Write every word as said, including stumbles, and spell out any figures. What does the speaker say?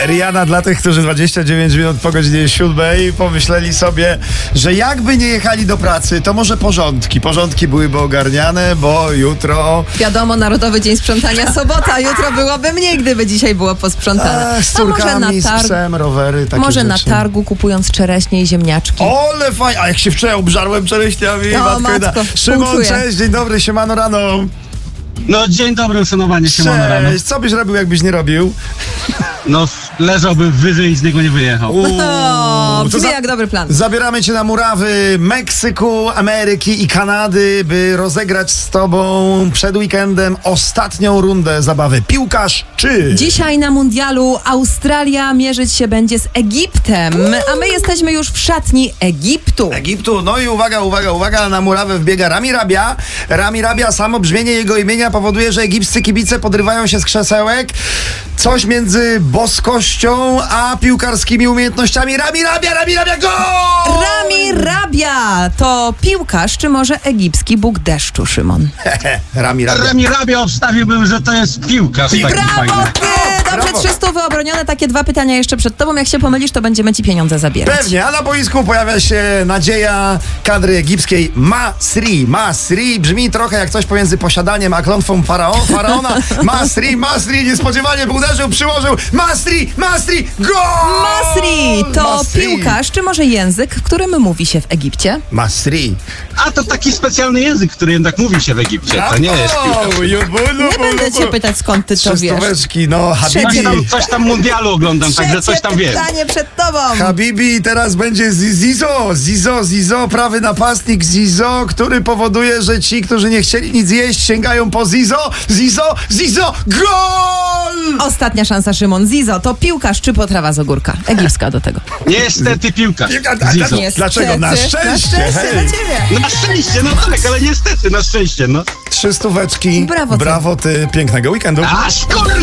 Rihanna dla tych, którzy dwadzieścia dziewięć minut po godzinie siódmej pomyśleli sobie, że jakby nie jechali do pracy, to może porządki. Porządki byłyby ogarniane, bo jutro... Wiadomo, Narodowy Dzień Sprzątania, sobota. Jutro byłoby mniej, gdyby dzisiaj było posprzątane. Ach, z A może córkami, na z targ... psem, rowery, takie Może rzeczy. na targu, kupując czereśnie i ziemniaczki. Ole fajnie, a jak się wczoraj obżarłem czereśniami. O, matko matko, jedna. Szymon, współczuję. cześć, dzień dobry, siemano rano. No dzień dobry, uszanowanie się rano. Cześć, co byś robił, jakbyś nie robił? No leżałbym wyżej i z niego nie wyjechał. Uuu, O, to brzmi za- jak dobry plan. Zabieramy cię na murawy Meksyku, Ameryki i Kanady, by rozegrać z tobą przed weekendem ostatnią rundę zabawy Piłkarz czy... Dzisiaj na mundialu Australia mierzyć się będzie z Egiptem, a my jesteśmy już w szatni Egiptu. Egiptu. No i uwaga, uwaga, uwaga, na murawę wbiega Rami Rabia. Rami Rabia, samo brzmienie jego imienia powoduje, że egipscy kibice podrywają się z krzesełek. Coś między boskością a piłkarskimi umiejętnościami. Rami Rabia, Rami Rabia, gol! Rami Rabia to piłkarz, czy może egipski bóg deszczu, Szymon? Rami Rabia. Remi Rabia obstawiłbym, że to jest piłkarz taki Brawo fajny. ty! Dobrze, Brawo. trzysta wyobronione. Takie dwa pytania jeszcze przed tobą. Jak się pomylisz, to będziemy ci pieniądze zabierać. Pewnie, a na boisku pojawia się nadzieja kadry egipskiej Masri. Masri brzmi trochę jak coś pomiędzy posiadaniem a klątwą farao, faraona. Masri, Masri niespodziewanie uderzył, przyłożył. Masri, Masri, gol! Masri to Masri. piłkarz, czy może język, którym mówi się w Egipcie? Masri. A to taki specjalny język, który jednak mówi się w Egipcie. To nie jest piłkarz. Nie będę cię pytać, skąd ty to wiesz. Trzystóweczki, no Coś Habibi. tam, coś tam mundialu oglądam, także coś tam wiem. pytanie przed tobą. Habibi, teraz będzie Zizo, Zizo, Zizo, prawy napastnik Zizo, który powoduje, że ci, którzy nie chcieli nic jeść, sięgają po Zizo, Zizo, Zizo, gol! Ostatnia szansa, Szymon. Zizo to piłkarz, czy potrawa z ogórka? Egipska do tego. Niestety piłkarz. A, a, Zizo. Niestety. Dlaczego? Na szczęście, Na szczęście hej. dla ciebie. Na szczęście, no tak, ale niestety, na szczęście, no. Trzy stóweczki. Brawo ty. Brawo ty, pięknego weekendu. A szkoda,